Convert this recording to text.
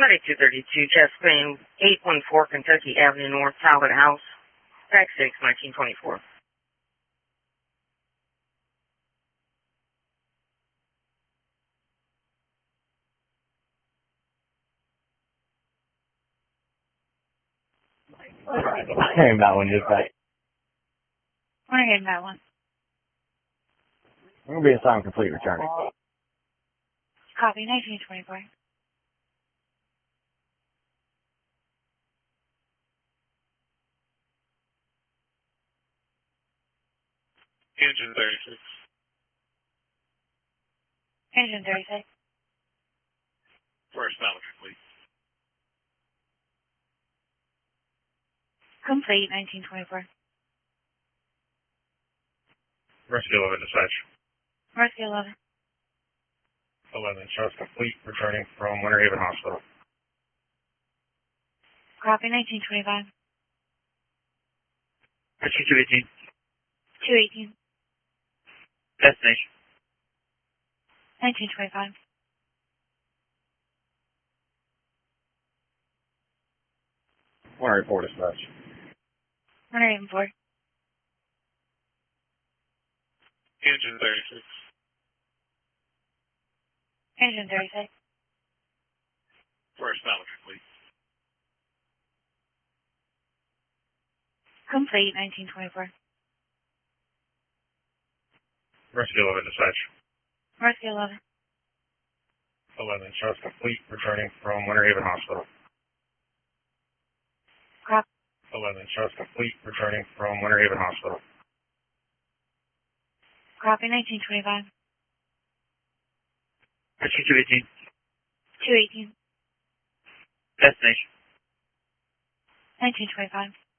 Friday 232, Chesapeake, 814 Kentucky Avenue North, Talbot House, Fax 6, 1924. Hearing that one, just like. We're hearing that one. We're going to be assigned complete returning. Copy, 1924. Engine 36. Engine 36. First knowledge, complete. Complete, 1924. Rescue 11 dispatch. Rescue 11. 11 shows complete, returning from Winter Haven Hospital. Copy, 1925. Rescue 218. 218. Destination. 1925. 104 dispatch. 104. Engine 36. Engine 36. First knowledge, complete. Complete, 1924. Rescue 11 dispatch. Rescue 11. 11 shows complete, returning from Winter Haven Hospital. Copy. 11 shows complete, returning from Winter Haven Hospital. Copy, 1925. Rescue 218. 218. Destination. 1925.